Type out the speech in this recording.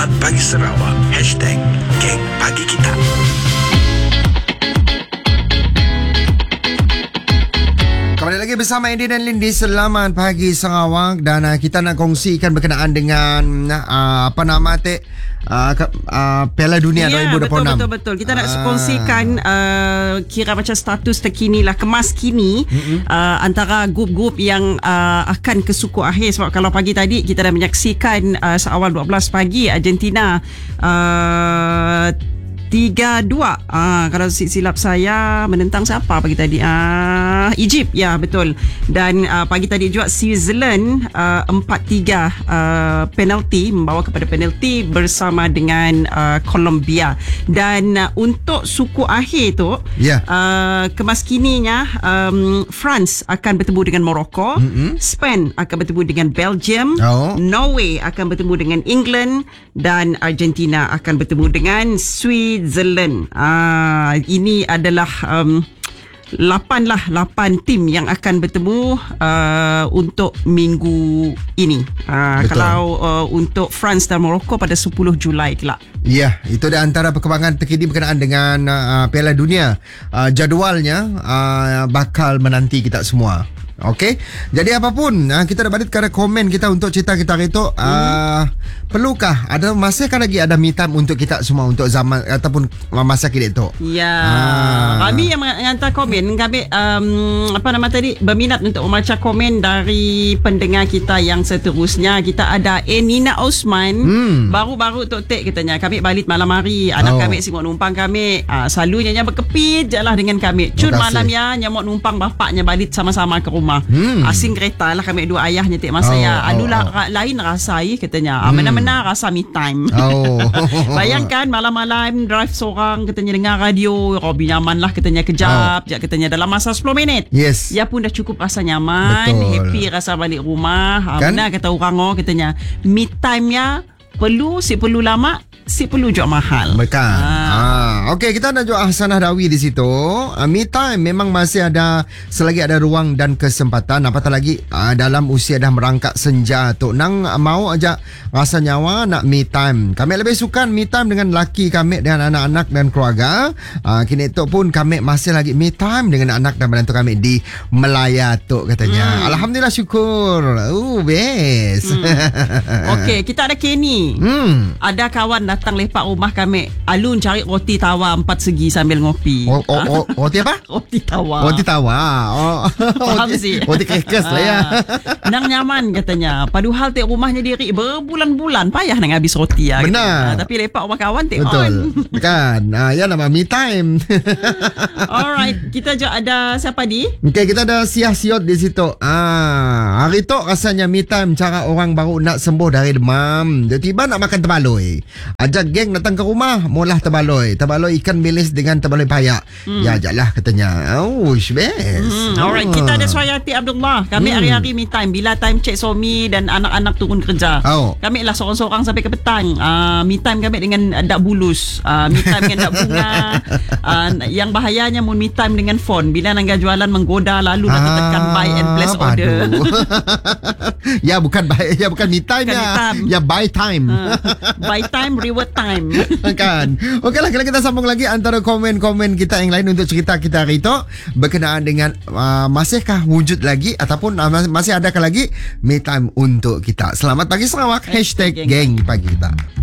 Selamat Pagi Sarawak. #Geng Pagi Kita. Kembali lagi bersama Andy dan Lindy. Selamat Pagi Sarawak. Dan kita nak kongsikan berkenaan dengan Piala Dunia 2026. Betul. Kita nak kongsikan kira macam status terkini lah, kemas kini antara grup-grup yang akan ke suku akhir. Sebab kalau pagi tadi kita dah menyaksikan seawal 12 pagi Argentina 3-2 kalau silap saya menentang siapa pagi tadi, Egypt, ya betul. Dan pagi tadi juga Switzerland 4-3 penalti, membawa kepada penalti bersama dengan Colombia. Dan untuk suku akhir tu kemas kininya, France akan bertemu dengan Morocco, Spain akan bertemu dengan Belgium, Norway akan bertemu dengan England, dan Argentina akan bertemu dengan Switzerland. Ini adalah 8 tim yang akan bertemu untuk minggu ini. Kalau untuk France dan Morocco pada 10 Julai kelak. Ya, itu adalah antara perkembangan terkini berkenaan dengan Piala Dunia. Jadualnya bakal menanti kita semua. Okey, jadi apapun kita dah balik kepada komen kita untuk cerita kita hari tu. Perlukah masihkah lagi ada me time untuk kita semua untuk zaman ataupun masa kini tu? Ya, kami yang menghantar komen, kami berminat untuk membaca komen dari pendengar kita yang seterusnya. Kita ada Nina Osman, baru-baru Tok Tek katanya, kami balik malam hari, anak kami sibuk numpang kami, selalunya berkepit je lah dengan kami. Cun malam ya nyamuk numpang bapaknya balik sama-sama ke rumah. Asing kereta lah kami dua ayah nyetik masa lain rasa katanya. Mana-mana rasa me time. Bayangkan malam-malam drive seorang katanya dengar radio, Robi nyaman lah katanya, kejap katanya dalam masa 10 minit. Yes. Ya pun dah cukup rasa nyaman. Betul. Happy rasa balik rumah. Kan? Benar kata orang katanya, me time ya perlu lama, perlu juga mahal. Okey, kita ada juga Ahsanah Dawi di situ. Me time memang masih ada, selagi ada ruang dan kesempatan. Apatah lagi dalam usia dah merangkak senja tu, nang mau aja rasa nyawa nak me time. Kami lebih suka me time dengan laki kami, dengan anak-anak dan keluarga. Kini tu pun kami masih lagi me time dengan anak dan menantu kami di Melaya tu katanya. Alhamdulillah, syukur. Best. Okey, kita ada Kenny. Ada kawan datang lepak rumah kami, alun cari roti tawa 4 segi sambil ngopi. Roti apa? Roti tawa. Faham sih. Roti kekes lah ya. Nang nyaman katanya. Padahal tek rumahnya diri berbulan-bulan payah nak habis roti. Benar. Tapi lepak rumah kawan tek betul. On. Kan. Ya nama me time. Alright, kita juga ada siapa di? Okay, kita ada Siah Siot di situ. Hari tu rasanya me time cara orang baru nak sembuh dari demam. Tiba-tiba nak makan tebaloi. Ajak geng datang ke rumah, molah tebaloi ikan bilis dengan tebaloi payak. Ya ajaklah katanya. Best. Alright, kita ada Suayati Abdullah. Kami hari-hari me time. Bila time cek suami dan anak-anak turun kerja, kami lah seorang-seorang sampai ke petang. Me time kami dengan dak bulus, me time dengan dak bunga. Yang bahayanya mun me time dengan phone, bila nangga jualan menggoda lalu nak tekan buy and place order. Ya bukan me time ya. Ya buy time. Buy time, reward time. Kan. Okeylah, kalau kita sambung lagi antara komen-komen kita yang lain untuk cerita kita hari itu berkenaan dengan masihkah wujud lagi ataupun masih adakah lagi me time untuk kita. Selamat Pagi Sarawak. #Geng Pagi Kita.